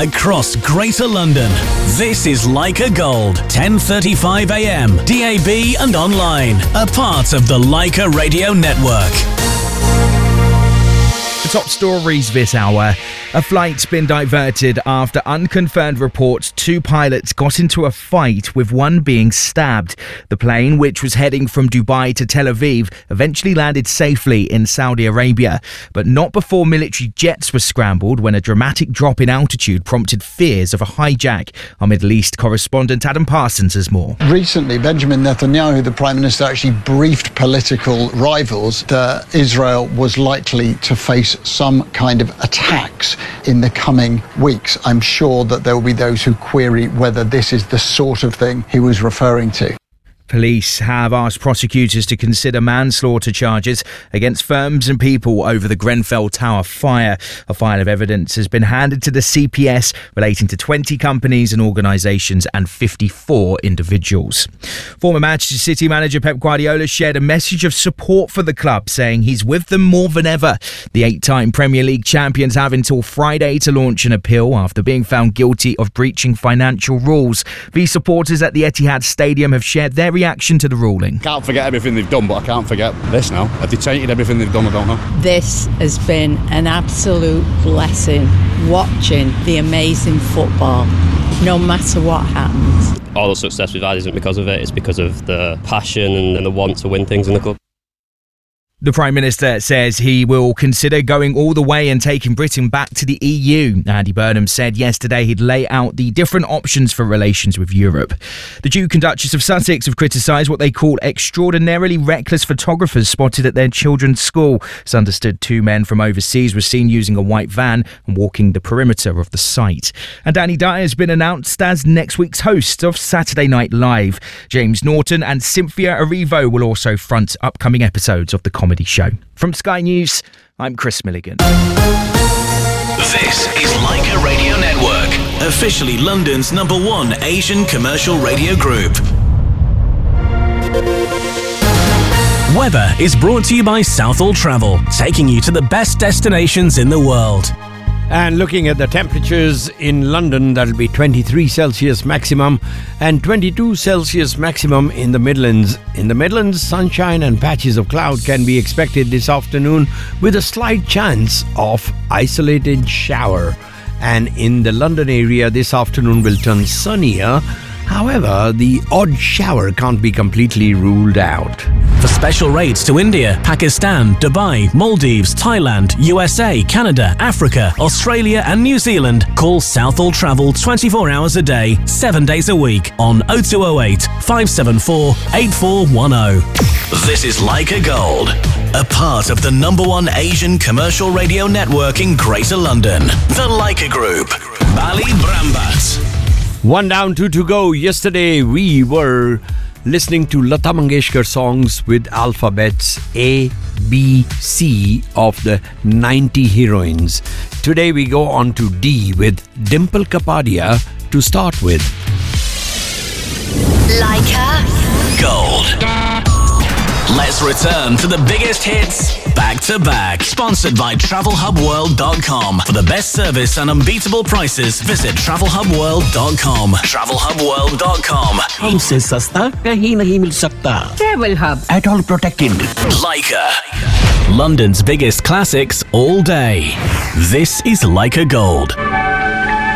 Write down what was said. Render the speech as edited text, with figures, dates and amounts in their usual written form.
across Greater London. This is Leica Gold, 10:35 a.m, DAB and online. A part of the Leica Radio Network. The top stories this hour. A flight's been diverted after unconfirmed reports 2 pilots got into a fight, with one being stabbed. The plane, which was heading from Dubai to Tel Aviv, eventually landed safely in Saudi Arabia, but not before military jets were scrambled when a dramatic drop in altitude prompted fears of a hijack. Our Middle East correspondent Adam Parsons has more. Recently, Benjamin Netanyahu, the Prime Minister, actually briefed political rivals that Israel was likely to face some kind of attacks in the coming weeks. I'm sure that there will be those who query whether this is the sort of thing he was referring to. Police have asked prosecutors to consider manslaughter charges against firms and people over the Grenfell Tower fire. A file of evidence has been handed to the CPS relating to 20 companies and organisations and 54 individuals. Former Manchester City manager Pep Guardiola shared a message of support for the club, saying he's with them more than ever. The 8-time Premier League champions have until Friday to launch an appeal after being found guilty of breaching financial rules. The supporters at the Etihad Stadium have shared their reaction to the ruling. Can't forget everything they've done, but I can't forget this now. Have they tainted everything they've done? I don't know. This has been an absolute blessing, watching the amazing football, no matter what happens. All the success we've had isn't because of it, it's because of the passion and the want to win things in the club. The Prime Minister says he will consider going all the way and taking Britain back to the EU. Andy Burnham said yesterday he'd lay out the different options for relations with Europe. The Duke and Duchess of Sussex have criticised what they call extraordinarily reckless photographers spotted at their children's school. It's understood 2 men from overseas were seen using a white van and walking the perimeter of the site. And Danny Dyer has been announced as next week's host of Saturday Night Live. James Norton and Cynthia Erivo will also front upcoming episodes of the comedy show. From Sky News, I'm Chris Milligan. This is Leica Radio Network, officially London's #1 Asian commercial radio group. Weather is brought to you by Southall Travel, taking you to the best destinations in the world. And looking at the temperatures in London, that'll be 23 Celsius maximum and 22 Celsius maximum in the Midlands. In the Midlands, sunshine and patches of cloud can be expected this afternoon with a slight chance of isolated shower. And in the London area, this afternoon will turn sunnier. However, the odd shower can't be completely ruled out. For special rates to India, Pakistan, Dubai, Maldives, Thailand, USA, Canada, Africa, Australia and New Zealand, call Southall Travel 24 hours a day, 7 days a week on 0208 574 8410. This is Leica Gold, a part of the #1 Asian commercial radio network in Greater London. The Leica Group. Bali Brambat. 1 down, 2 to go. Yesterday we were listening to Lata Mangeshkar songs with alphabets A, B, C of the 90 heroines. Today we go on to D with Dimple Kapadia to start with. Leica Gold. Let's return to the biggest hits back to back. Sponsored by TravelHubWorld.com. For the best service and unbeatable prices, visit TravelHubWorld.com. TravelHubWorld.com. हमसे सस्ता कहीं नहीं मिल सकता. Travel Hub. At all protected. Leica. London's biggest classics all day. This is Leica Gold.